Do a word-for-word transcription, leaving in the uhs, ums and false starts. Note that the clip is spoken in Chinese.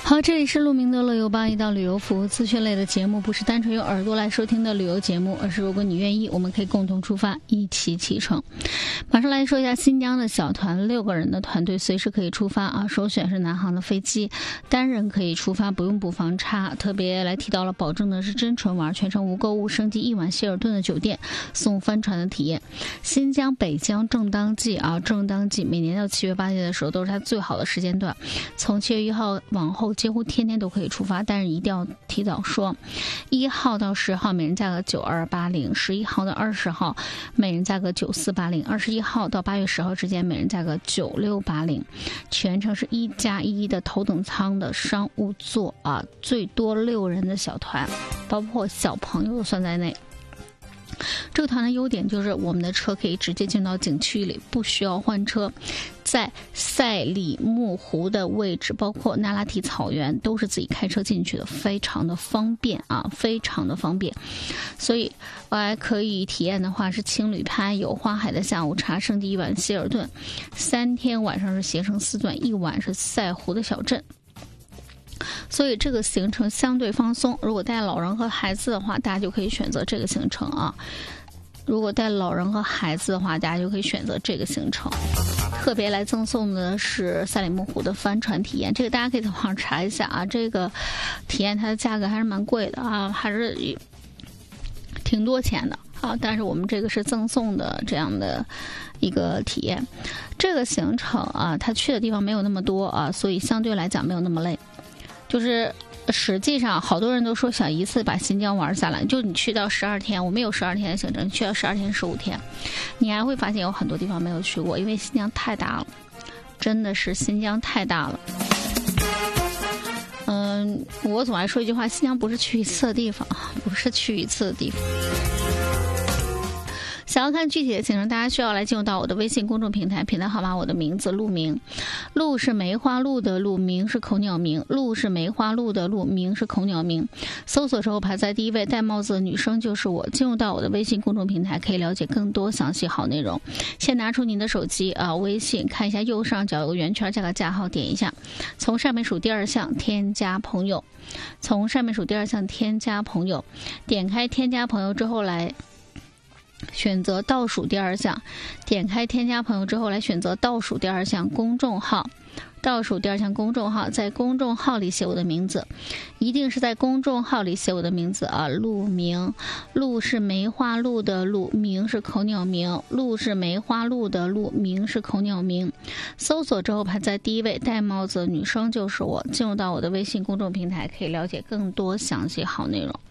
好，这里是鹿鸣的乐游吧，一档旅游服务资讯类的节目，不是单纯用耳朵来收听的旅游节目，而是如果你愿意，我们可以共同出发，一起启程。马上来说一下新疆的小团，六个人的团队随时可以出发啊，首选是南航的飞机，单人可以出发，不用补房差。特别来提到了，保证的是真纯玩，全程无购物，升级一晚希尔顿的酒店，送帆船的体验。新疆北疆正当季啊，正当季每年到七月八月的时候都是它最好的时间段，从七月一号往后几乎天天都可以出发，但是一定要提早说。一号到十号每人价格九二八零，十一号到二十号每人价格九四八零，二十一号到八月十号之间每人价格九六八零。全程是一加一的头等舱的商务座啊，最多六人的小团，包括小朋友都算在内。这个团的优点就是我们的车可以直接进到景区里，不需要换车。在赛里木湖的位置，包括那拉提草原，都是自己开车进去的，非常的方便啊，非常的方便。所以我还可以体验的话是青旅拍，有花海的下午茶，升级一晚希尔顿，三天晚上是携程四段，一晚是赛湖的小镇。所以这个行程相对放松，如果带老人和孩子的话，大家就可以选择这个行程啊。如果带老人和孩子的话，大家就可以选择这个行程。特别来赠送的是赛里木湖的帆船体验，这个大家可以在网上查一下啊。这个体验它的价格还是蛮贵的啊，还是挺多钱的啊。但是我们这个是赠送的这样的一个体验。这个行程啊，它去的地方没有那么多啊，所以相对来讲没有那么累。就是实际上好多人都说想一次把新疆玩下来，就你去到十二天，我们有十二天的行程，你去到十二天十五天，你还会发现有很多地方没有去过，因为新疆太大了，真的是新疆太大了。嗯，我总爱说一句话，新疆不是去一次的地方，不是去一次的地方。想要看具体的行程，大家需要来进入到我的微信公众平台，平台号码我的名字陆明，陆是梅花鹿的鹿，明是口鸟鸣，陆是梅花鹿的鹿，明是口鸟鸣。搜索时候排在第一位，戴帽子的女生就是我。进入到我的微信公众平台，可以了解更多详细好内容。先拿出您的手机啊，微信看一下右上角有个圆圈，加个加号，点一下，从上面数第二项添加朋友，从上面数第二项添加朋友，点开添加朋友之后来选择倒数第二项，点开添加朋友之后来选择倒数第二项公众号，倒数第二项公众号，在公众号里写我的名字，一定是在公众号里写我的名字啊，陆明，陆是梅花鹿的鹿，明是口鸟鸣，陆是梅花鹿的鹿，明是口鸟鸣。搜索之后排在第一位，戴帽子的女生就是我。进入到我的微信公众平台，可以了解更多详细好内容。